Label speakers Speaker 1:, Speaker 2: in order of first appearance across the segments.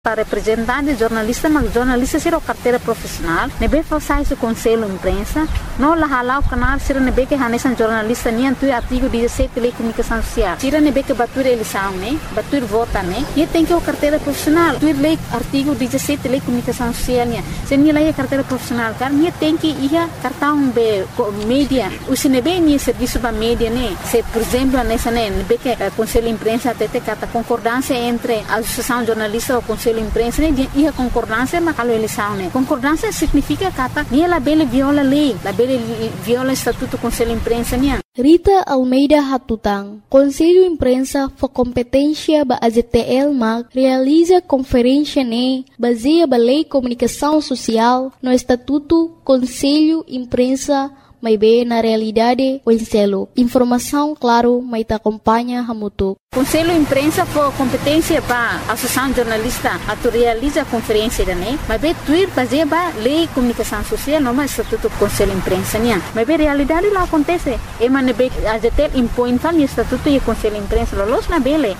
Speaker 1: Para representante jornalista, mas jornalista será carteira profissional. Nebe faz o conselho imprensa. Não lá halá o canal será nebe que hanesan jornalista nem tu artigo 17 telecomunicação social. Será nebe que batur eleição, né? Batur vota, né? E tem que o carteira profissional. Tu lei artigo 17 telecomunicação social, né? Se nem lá é carteira profissional, cara, nem tem que ir cartão be mídia. O se nebe nem serviço para mídia, né? Se por exemplo nessa né, nebe que conselho imprensa até cata concordância entre a associação jornalista ou conselho imprensa né e a concordância mas a eleição né concordância significa que nem ela bela viola lei la bela viola estatuto conselho imprensa né.
Speaker 2: Rita Almeida Hatutang, Conselho Imprensa for Competência ba AZTL MAG realiza conferência né baseia ba lei comunicação social no estatuto Conselho Imprensa mas bem na realidade o enselo. Informação, claro, mas te acompanha Hamutuk.
Speaker 1: Conselho Imprensa for competência para a Associação Jornalista a realiza a conferência né? Mas bem tuir fazer ba lei comunicação social não mais estatuto Conselho Imprensa né? Mas bem realidade lá acontece. E mas bem a ZTL impõe tal estatuto e Conselho Imprensa los na bele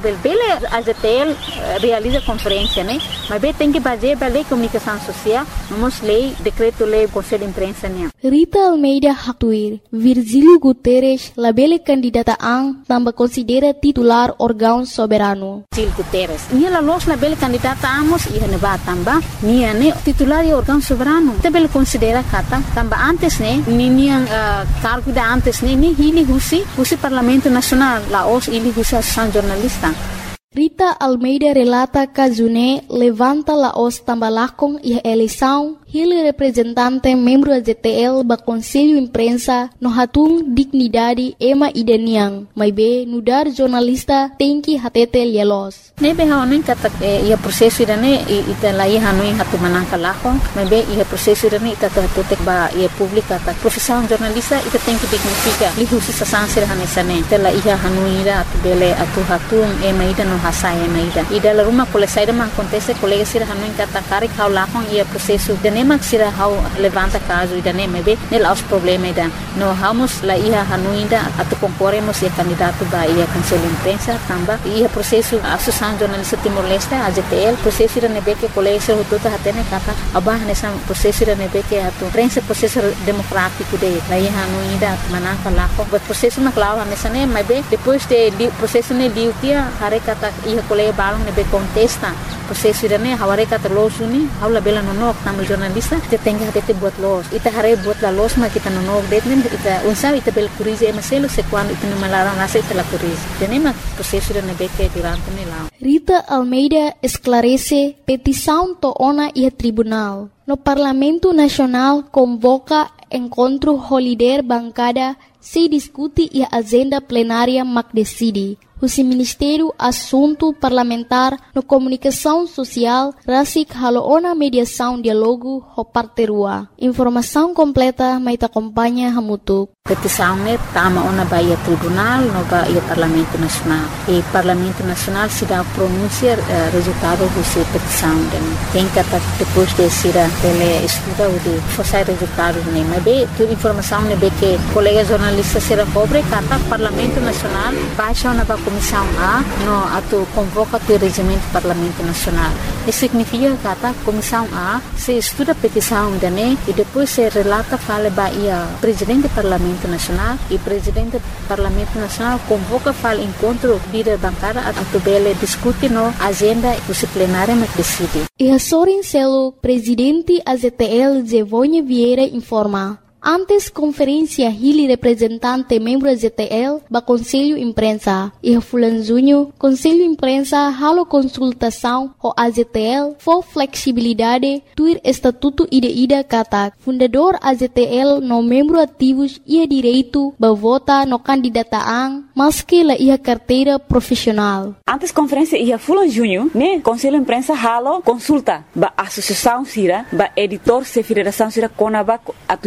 Speaker 1: a ZTL realiza conferência né? Mas bem tem que fazer ba lei comunicação social não lei decreto lei Conselho Imprensa né?
Speaker 2: Rita Almeida Hatuir, Virgílio Guterres, labele candidata ang tambah considera titular órgão soberano.
Speaker 1: Virgílio Guterres, nia los labele candidata amos ia neba tambah, nia ne titular e órgão soberano. Tabele considera kata tambah antes ne, nia cargo da antes ne, ni hili husi Parlamento Nacional, laos hili husi Associação Jornalista.
Speaker 2: Rita Almeida relata que June levanta laos tambalakong e eleição ele representante membro da ZTL ba Conselho Imprensa no hatung dignidade ema ideniang mas be nudar jornalista tem que hatete lielos.
Speaker 1: Nebe haonin kata ia prosesso irane ita lai hanuin hatu manangka lakong mas be ia prosesso irane ita hatete ba ia publika ta profissão jornalista ita tem que dignifica lihusi sasansir hanesane tela ia hanuira atu bele atu hatung ema ida no hasai ema ida la rumah colesaida ma acontece colega sira hanuin kata kari kau lakong ia prosesso nemak sira hau levanta caso ida nebe nel aos problema ida no vamos la ia hanuinda atu concorremos ia candidato ba ia conselho imprensa tamba ia processo associação jornalista Timor-Leste AZTL processo ida nebe que colega sira tuta hatene kata abah nessa processo ida nebe que atu prensa processo democrático de la ia hanuinda manaka lako but processo na clau nessa ne mas depois de processo ne diutia hare kata ia colega balong nebe contesta processo ida ne haware kata losuni haula bela no tamu jornalista kita tenga hati buat los ita hare buat la los ma kita no detmen ita unsa ita bel kurize maselo se quando ita no malara nasa ita la kurize tenema processo de nebeke durante ne lá.
Speaker 2: Rita Almeida esclarece petição to ona e tribunal no Parlamento Nacional convoca encontro holiday bancada se discute e agenda plenária mac decide. O Ministério Assunto Parlamentar no Comunicação Social rasik haloona mediação diálogo ho parterua. Informação completa mai te acompanha Hamutuk.
Speaker 1: Petição ne tama ona baia tribunal no baia Parlamento Nacional. E Parlamento Nacional se dá pronúncia resultado dessa petição. Tem que depois de ser ele estuda o de forçar resultado ne mas be tu informação ne be que colega jornalista será pobre kata Parlamento Nacional baixa ona Comissão A no atu convoca o regimento do Parlamento Nacional. Isso significa que a Comissão A se estuda a petição dele e depois se relata fala baia presidente do Parlamento Nacional e presidente do Parlamento Nacional convoca fala encontro líder bancada atu bele discute no agenda plenária mas decide.
Speaker 2: E a Sorin Celo, presidente AZTL Zevonha Vieira informa. Antes conferência Hili representante membro da ZTL ba Conselho Imprensa e Fulan Junho Conselho Imprensa halo consultação ho AZTL for flexibilidade tuir estatuto ida kata fundador AZTL no membro ativos ia direito ba vota no candidataan maski la ia carteira profissional.
Speaker 3: Antes conferência ia Fulan Junho né Conselho Imprensa halo consulta ba associação sira ba editor se federação sira konaba atu Hili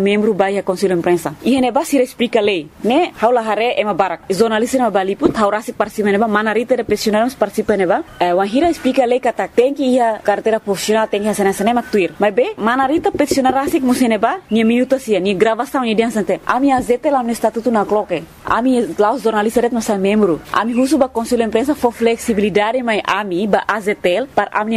Speaker 3: membro vai a conselho imprensa e neba se explica lei né haula hare ema barak jornalista na baliput haurasi participa neba manarita de profissionais participa neba wahira explica lei kata tem que ia carteira profissional tem que sana sana maktuir mas be manarita profissional rasik museneba ni minuto sia ni gravação ni dia sante ami azete lá no estatuto na cloque ami lá os jornalistas ret nossa membro ami husu ba conselho imprensa for flexibilidade mas ami ba azetel para ami